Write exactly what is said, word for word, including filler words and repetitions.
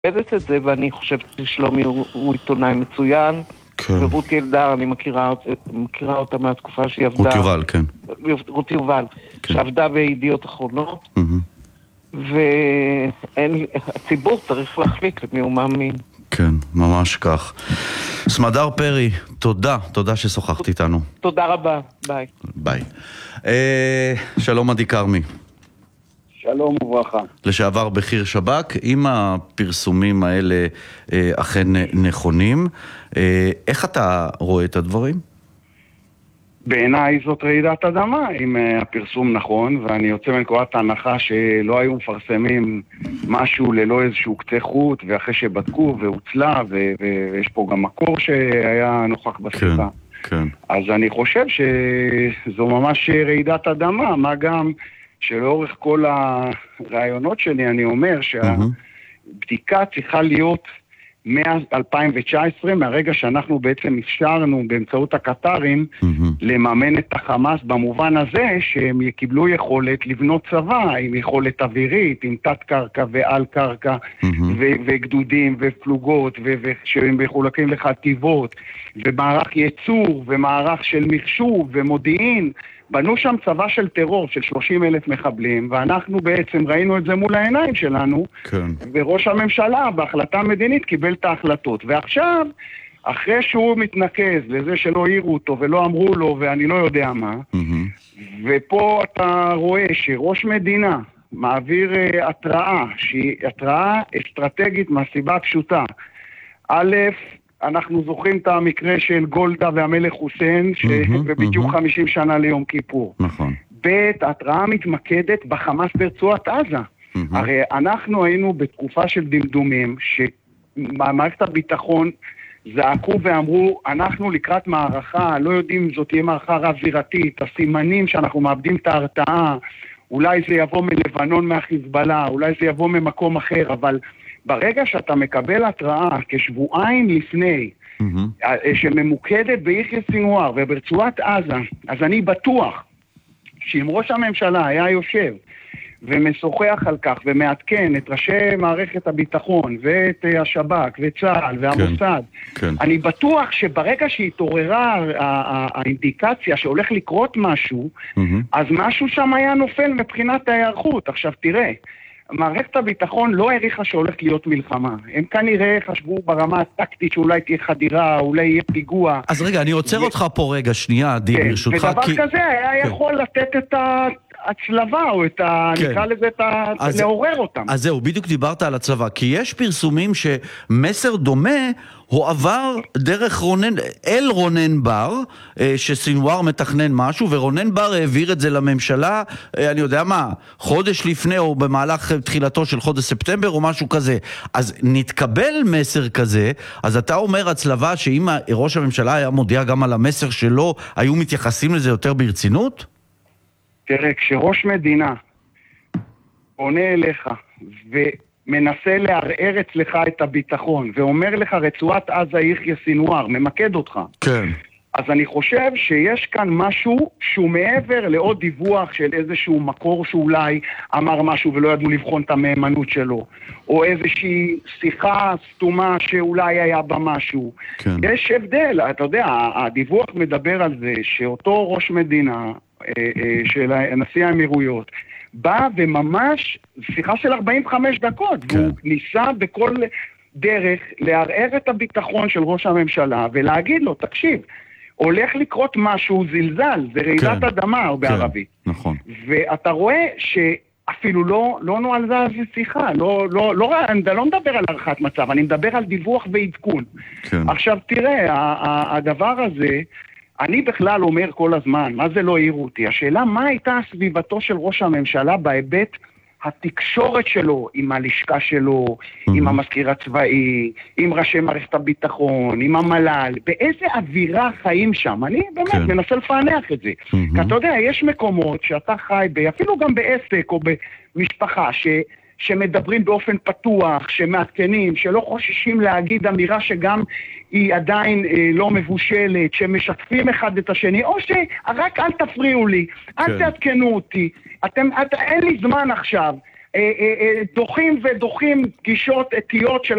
את זה, ואני חושבת ששלומי הוא, הוא עיתונאי מצוין. כן. ורות ילדר, אני מכירה, מכירה אותה מהתקופה שהיא עבדה. רות יובל, כן. רות יובל, כן. שעבדה בידיעות אחרונות. Mm-hmm. והציבור צריך להחליט למי הוא מאמין. כן, ממש כך. סמדר פרי, תודה, תודה ששוחחת איתנו. תודה רבה, ביי. ביי. אה, שלום עדי קרמי. שלום וברכה. לשעבר בחיר שב"כ, אם הפרסומים האלה אה, אכן נכונים, אה, איך אתה רואה את הדברים? בעיניי זאת רעידת אדמה, אם uh, הפרסום נכון, ואני יוצא מנקודת ההנחה שלא היו מפרסמים משהו ללא איזשהו קצה חוט, ואחרי שבדקו והוצלה, ו- ויש פה גם מקור שהיה נוכח בשיחה. כן, כן. אז אני חושב שזו ממש רעידת אדמה, מה גם שלאורך כל הרעיונות שלי אני אומר שהבדיקה צריכה להיות מ-אלפיים תשע עשרה, מהרגע שאנחנו בעצם אפשרנו באמצעות הקטרים mm-hmm. לממן את החמאס במובן הזה שהם קיבלו יכולת לבנות צבא עם יכולת אווירית, עם תת קרקע ועל קרקע mm-hmm. ו- וגדודים ופלוגות ו- שהם מחולקים לחטיבות ומערך ייצור ומערך של מחשוב ומודיעין. בנו שם צבא של טרור של שלושים אלף מחבלים, ואנחנו בעצם ראינו את זה מול העיניים שלנו, כן. וראש הממשלה בהחלטה מדינית קיבל את ההחלטות. ועכשיו, אחרי שהוא מתנקז לזה שלא העירו אותו ולא אמרו לו ואני לא יודע מה, mm-hmm. ופה אתה רואה שראש מדינה מעביר uh, התראה, שהיא התראה אסטרטגית מהסיבה הפשוטה. א', אנחנו זוכרים את המקרה של גולדה והמלך חוסיין, שבדיוק חמישים שנה ליום כיפור. נכון. ב', ההתראה מתמקדת בחמאס ברצועת עזה. הרי אנחנו היינו בתקופה של דמדומים, שמערכת הביטחון זעקו ואמרו, אנחנו לקראת מערכה, לא יודעים אם זאת תהיה מערכה רב-זירתית, הסימנים שאנחנו מאבדים את ההרתעה, אולי זה יבוא מלבנון מהחיזבאללה, אולי זה יבוא ממקום אחר, אבל ברגע שאתה מקבל התראה כשבועיים לפני, mm-hmm. שממוקדת ביחיא סינואר וברצועת עזה, אז אני בטוח שאם ראש הממשלה היה יושב ומשוחח על כך ומעדכן את ראשי מערכת הביטחון ואת השב"כ וצה"ל והמוסד, כן, כן. אני בטוח שברגע שהתעוררה האינדיקציה שהולך לקרות משהו, mm-hmm. אז משהו שם היה נופל מבחינת ההיערכות. עכשיו תראה, מערכת הביטחון לא העריכה שהולך להיות מלחמה. הם כנראה חשבו ברמה הטקטית שאולי תהיה חדירה, אולי יהיה פיגוע. אז רגע, אני עוצר אותך פה רגע, שנייה, עדי, ברשותך. ודבר כזה היה יכול לתת את הצלבה, או את ה... נקרא לזה את ה... לעורר אותם. אז זהו, בדיוק דיברת על הצלבה, כי יש פרסומים שמסר דומה הועבר דרך רונן, אל רונן בר, שסינואר מתכנן משהו, ורונן בר העביר את זה לממשלה, אני יודע מה, חודש לפני או במהלך תחילתו של חודש ספטמבר או משהו כזה. אז נתקבל מסר כזה, אז אתה אומר הצלבה שאם ראש הממשלה היה מודיע גם על המסר שלו, היו מתייחסים לזה יותר ברצינות? תראה, כשראש מדינה פונה אליך ומנסה לערער אצלך את הביטחון, ואומר לך רצועת עזה יחיא סינואר, ממקד אותך. כן. אז אני חושב שיש כאן משהו שהוא מעבר לעוד דיווח של איזשהו מקור שאולי אמר משהו ולא ידעו לבחון את המהימנות שלו, או איזושהי שיחה סתומה שאולי היה בה משהו. כן. יש הבדל, אתה יודע, הדיווח מדבר על זה שאותו ראש מדינה של הנשיא האמירויות בא וממש שיחה של ארבעים וחמש דקות, כן. והוא ניסה בכל דרך לערער את הביטחון של ראש הממשלה ולהגיד לו, תקשיב, הולך לקרות משהו זלזל, זה רעידת כן. אדמה או בערבית. כן, נכון. ואתה רואה שאפילו לא, לא נועל זה שיחה, לא, לא, לא, אני לא מדבר על ערכת מצב, אני מדבר על דיווח ועדכון. כן. עכשיו תראה, הדבר הזה, אני בכלל אומר כל הזמן, מה זה לא העירו אותי? השאלה, מה הייתה סביבתו של ראש הממשלה בהיבט התקשורת שלו עם הלשכה שלו, mm-hmm. עם המזכיר הצבאי, עם ראשי מערכת הביטחון, עם המל"ל, באיזה אווירה חיים שם? אני באמת כן. מנסה לפענח את זה. Mm-hmm. כי אתה יודע, יש מקומות שאתה חי, ב, אפילו גם בעסק או במשפחה, ש... שמדברים באופן פתוח, שמעדכנים, שלא חוששים להגיד אמירה שגם היא עדיין אה, לא מבושלת, שמשתפים אחד את השני, או שרק אל תפריעו לי, אל כן. תעדכנו אותי, אתם, את, אין לי זמן עכשיו, אה, אה, אה, דוחים ודוחים פגישות עתיות של